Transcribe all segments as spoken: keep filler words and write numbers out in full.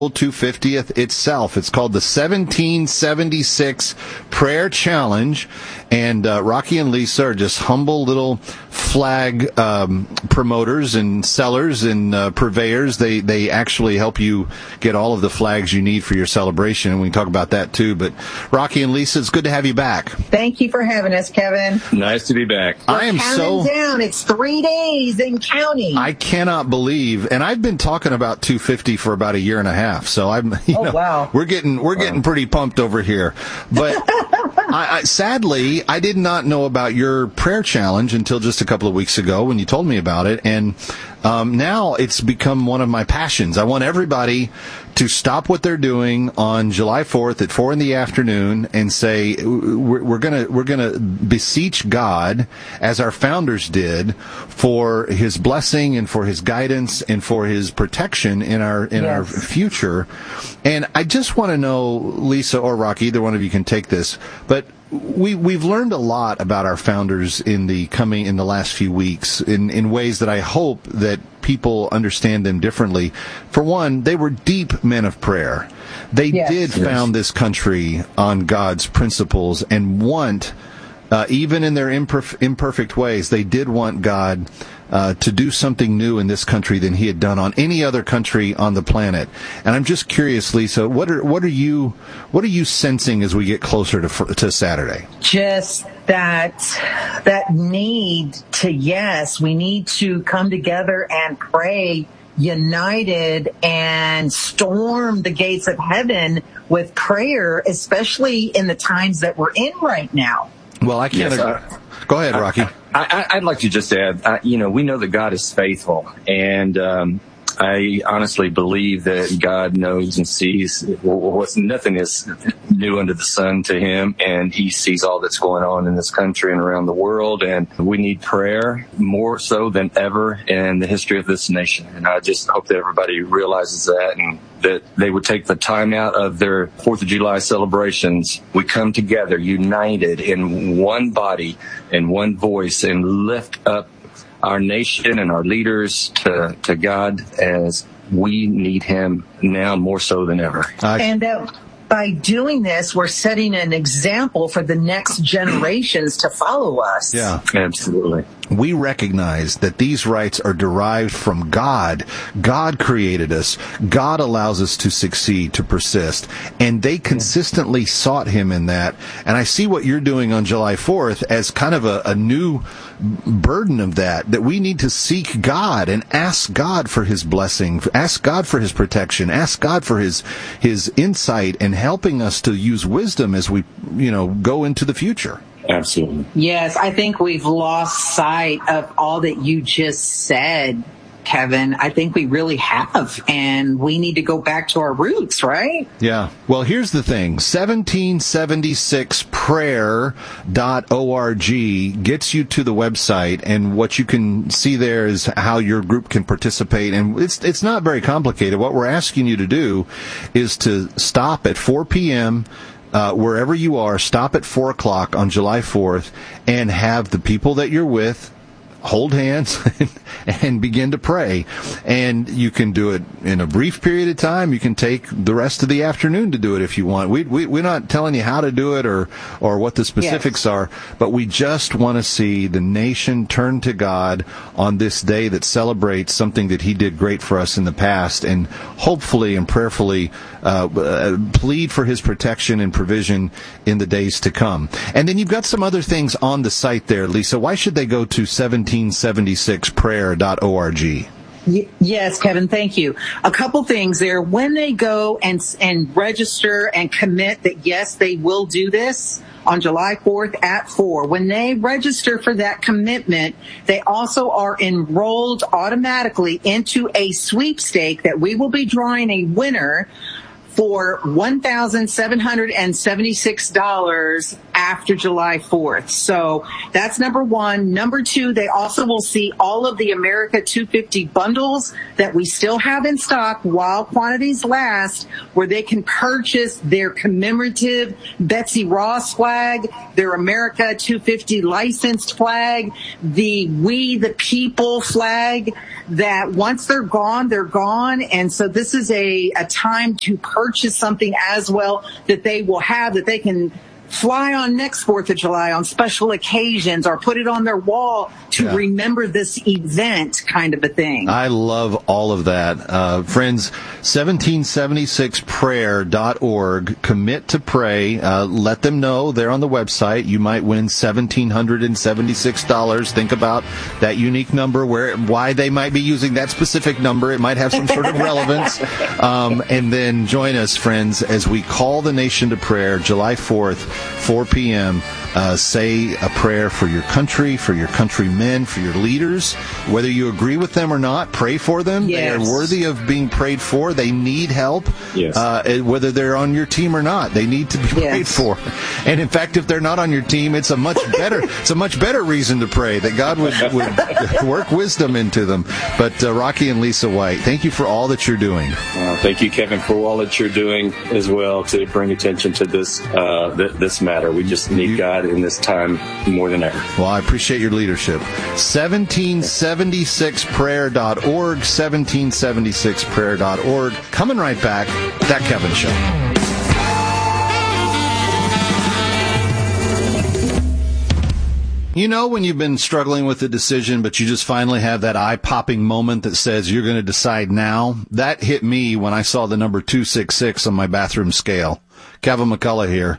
two hundred fiftieth itself. It's called the seventeen seventy-six Prayer Challenge, and uh, Rocky and Lisa are just humble little flag um, promoters and sellers and uh, purveyors. They they actually help you get all of the flags you need for your celebration, and we can talk about that too. But Rocky and Lisa, it's good to have you back. Thank you for having us, Kevin. Nice to be back. We're I am so down. It's three days and counting. I cannot believe, and I've been talking about two fifty for about a year and a half. So I'm, you oh, know, wow. we're getting we're getting pretty pumped over here. But I, I, sadly, I did not know about your prayer challenge until just a couple of weeks ago when you told me about it, and um, now it's become one of my passions. I want everybody to stop what they're doing on July fourth at four in the afternoon and say we're, we're gonna we're gonna beseech God as our founders did for His blessing and for His guidance and for His protection in our in yes. our future. And I just want to know, Lisa or Rocky, either one of you can take this, but we we've learned a lot about our founders in the coming in the last few weeks in in ways that I hope that people understand them differently. For one, they were deep men of prayer. They yes. did yes. found this country on God's principles and want, uh, even in their imperf- imperfect ways, they did want God Uh, to do something new in this country than He had done on any other country on the planet. And I'm just curious, Lisa, what are what are you what are you sensing as we get closer to to Saturday? Just that that need to yes, we need to come together and pray united and storm the gates of heaven with prayer, especially in the times that we're in right now. Well, I can't. Yes, agree. Go ahead, Rocky. I, I, I'd like to just add, uh, you know, we know that God is faithful, and um, I honestly believe that God knows and sees what's nothing is new under the sun to Him, and He sees all that's going on in this country and around the world, and we need prayer more so than ever in the history of this nation. And I just hope that everybody realizes that, and that they would take the time out of their Fourth of July celebrations. We come together united in one body and one voice and lift up our nation and our leaders to, to God, as we need Him now more so than ever. Uh, and that by doing this, we're setting an example for the next generations to follow us. Yeah, absolutely. We recognize that these rights are derived from God. God created us. God allows us to succeed, to persist. And they consistently sought Him in that. And I see what you're doing on July fourth as kind of a, a new burden of that, that we need to seek God and ask God for His blessing, ask God for His protection, ask God for His His insight and helping us to use wisdom as we, you know, go into the future. Absolutely. Yes, I think we've lost sight of all that you just said, Kevin. I think we really have, and we need to go back to our roots, right? Yeah. Well, here's the thing. seventeen seventy-six prayer dot org gets you to the website, and what you can see there is how your group can participate, and it's it's not very complicated. What we're asking you to do is to stop at four p.m., Uh, wherever you are, stop at four o'clock on July fourth and have the people that you're with hold hands and begin to pray. And you can do it in a brief period of time. You can take the rest of the afternoon to do it if you want. We, we, we're not telling you how to do it or, or what the specifics yes. are, but we just want to see the nation turn to God on this day that celebrates something that He did great for us in the past, and hopefully and prayerfully uh, uh, plead for His protection and provision in the days to come. And then you've got some other things on the site there, Lisa. Why should they go to seventeen seventy-six prayer dot org? Yes, Kevin, thank you. A couple things there. When they go and and register and commit that, yes, they will do this on July fourth at four, when they register for that commitment, they also are enrolled automatically into a sweepstake that we will be drawing a winner for one thousand seven hundred seventy-six dollars after July fourth. So that's number one. Number two, they also will see all of the America two fifty bundles that we still have in stock while quantities last, where they can purchase their commemorative Betsy Ross flag, their America two fifty licensed flag, the We the People flag, that once they're gone, they're gone. And so this is a, a time to purchase something as well that they will have, that they can fly on next fourth of July on special occasions, or put it on their wall to yeah. remember this event, kind of a thing. I love all of that. Uh, friends, seventeen seventy-six prayer dot org. Commit to pray. Uh, let them know they're on the website. You might win one thousand seven hundred seventy-six dollars. Think about that unique number, where why they might be using that specific number. It might have some sort of relevance. Um, and then join us, friends, as we call the nation to prayer July fourth, four p.m. Uh, say a prayer for your country, for your countrymen, for your leaders. Whether you agree with them or not, pray for them. Yes. They are worthy of being prayed for. They need help. Yes. Uh, whether they're on your team or not, they need to be prayed yes. for. And in fact, if they're not on your team, it's a much better it's a much better reason to pray that God would, would work wisdom into them. But uh, Rocky and Lisa White, thank you for all that you're doing. Uh, thank you, Kevin, for all that you're doing as well to bring attention to this uh, th- this matter. We just need you, God in this time more than ever. Well, I appreciate your leadership. seventeen seventy-six prayer dot org, seventeen seventy-six prayer dot org. Coming right back, That Kevin Show. You know when you've been struggling with a decision, but you just finally have that eye-popping moment that says you're going to decide now? That hit me when I saw the number two sixty-six on my bathroom scale. Kevin McCullough here.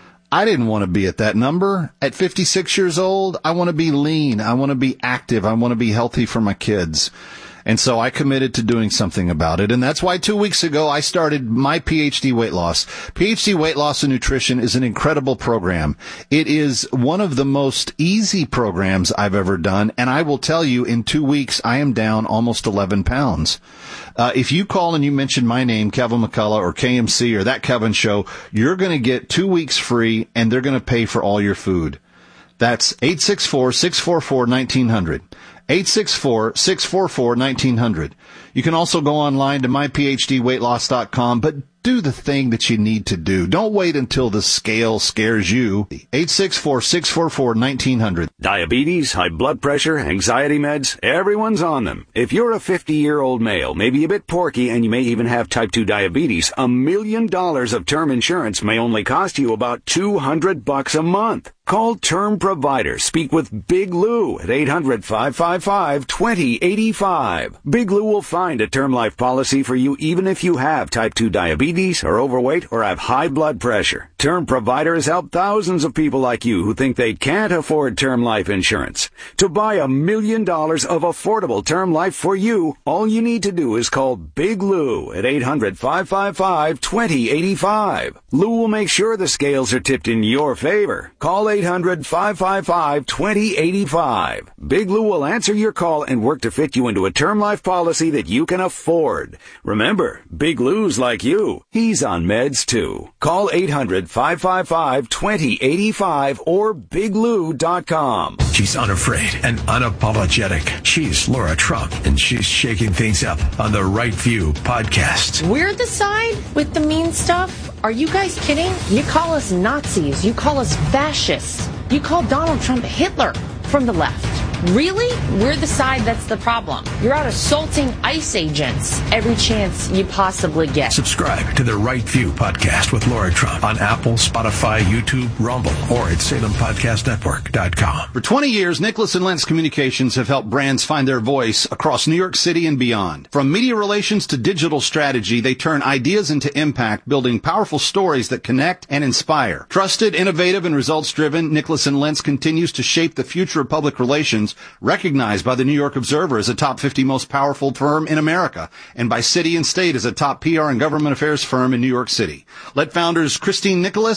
I didn't want to be at that number. At fifty-six years old, I want to be lean. I want to be active. I want to be healthy for my kids. And so I committed to doing something about it. And that's why two weeks ago I started my P H D Weight Loss. P H D Weight Loss and Nutrition is an incredible program. It is one of the most easy programs I've ever done. And I will tell you, in two weeks, I am down almost eleven pounds. Uh, if you call and you mention my name, Kevin McCullough or K M C or That Kevin Show, you're going to get two weeks free, and they're going to pay for all your food. That's eight six four, six four four, one nine zero zero. eight six four, six four four, one nine zero zero. You can also go online to my p h d weight loss dot com, but do the thing that you need to do. Don't wait until the scale scares you. eight six four, six four four, one nine zero zero. Diabetes, high blood pressure, anxiety meds, everyone's on them. If you're a fifty-year-old male, maybe a bit porky, and you may even have type two diabetes, a million dollars of term insurance may only cost you about two hundred bucks a month. Call Term Provider. Speak with Big Lou at eight hundred, five five five, two zero eight five. Big Lou will find a term life policy for you even if you have type two diabetes, are overweight, or have high blood pressure. Term Provider has helped thousands of people like you who think they can't afford term life insurance. To buy a million dollars of affordable term life for you, all you need to do is call Big Lou at eight hundred, five five five, two zero eight five. Lou will make sure the scales are tipped in your favor. Call eight hundred, five five five, two zero eight five. Big Lou will answer your call and work to fit you into a term life policy that you can afford. Remember, Big Lou's like you. He's on meds too. Call eight hundred, five five five, two zero eight five or big lou dot com. She's unafraid and unapologetic. She's Laura Trump, and she's shaking things up on the Right View podcast. We're the side with the mean stuff? Are you guys kidding? You call us Nazis. You call us fascists. You call Donald Trump Hitler from the left. Really? We're the side that's the problem. You're out assaulting ICE agents every chance you possibly get. Subscribe to the Right View podcast with Laura Trump on Apple, Spotify, YouTube, Rumble, or at salem podcast network dot com. For twenty years, Nicholas and Lentz Communications have helped brands find their voice across New York City and beyond. From media relations to digital strategy, they turn ideas into impact, building powerful stories that connect and inspire. Trusted, innovative, and results-driven, Nicholas and Lentz continues to shape the future of public relations, recognized by the New York Observer as a top fifty most powerful firm in America, and by City and State as a top P R and government affairs firm in New York City. Let founders Christine Nicholas,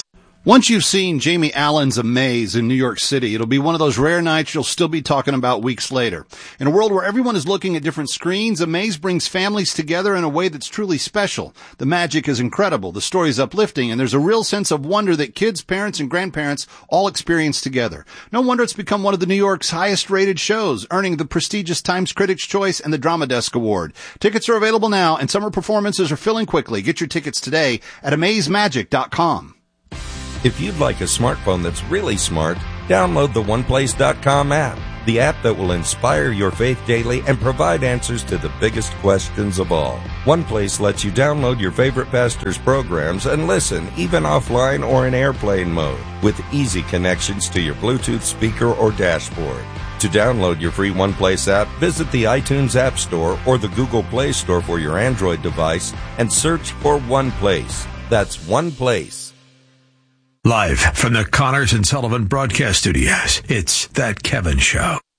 Once you've seen Jamie Allen's Amaze in New York City, it'll be one of those rare nights you'll still be talking about weeks later. In a world where everyone is looking at different screens, Amaze brings families together in a way that's truly special. The magic is incredible, the story is uplifting, and there's a real sense of wonder that kids, parents, and grandparents all experience together. No wonder it's become one of the New York's highest-rated shows, earning the prestigious Times Critics' Choice and the Drama Desk Award. Tickets are available now, and summer performances are filling quickly. Get your tickets today at amaze magic dot com. If you'd like a smartphone that's really smart, download the one place dot com app, the app that will inspire your faith daily and provide answers to the biggest questions of all. OnePlace lets you download your favorite pastor's programs and listen, even offline or in airplane mode, with easy connections to your Bluetooth speaker or dashboard. To download your free OnePlace app, visit the iTunes App Store or the Google Play Store for your Android device and search for OnePlace. That's OnePlace. Live from the Connors and Sullivan Broadcast Studios, it's That Kevin Show.